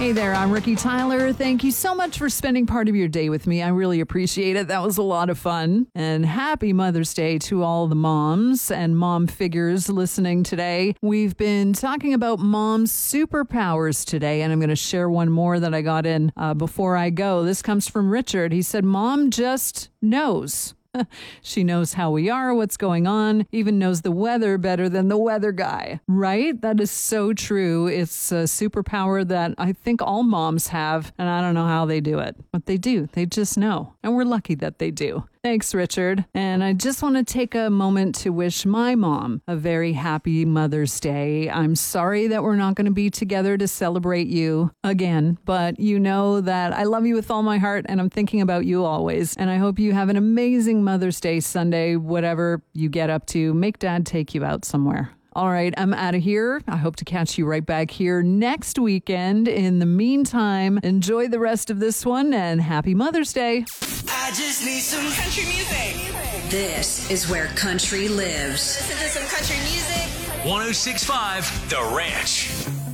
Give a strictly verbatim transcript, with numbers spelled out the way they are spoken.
Hey there, I'm Ricky Tyler. Thank you so much for spending part of your day with me. I really appreciate it. That was a lot of fun. And happy Mother's Day to all the moms and mom figures listening today. We've been talking about mom's superpowers today, and I'm going to share one more that I got in uh, before I go. This comes from Richard. He said, Mom just knows. She knows how we are, what's going on, even knows the weather better than the weather guy, right? That is so true. It's a superpower that I think all moms have, and I don't know how they do it, but they do. They just know, and we're lucky that they do. Thanks, Richard. And I just want to take a moment to wish my mom a very happy Mother's Day. I'm sorry that we're not going to be together to celebrate you again, but you know that I love you with all my heart and I'm thinking about you always. And I hope you have an amazing Mother's Day Sunday, whatever you get up to. Make Dad take you out somewhere. All right, I'm out of here. I hope to catch you right back here next weekend. In the meantime, enjoy the rest of this one and happy Mother's Day. I just need some country music. This is where country lives. Listen to some country music. one oh six point five The Ranch.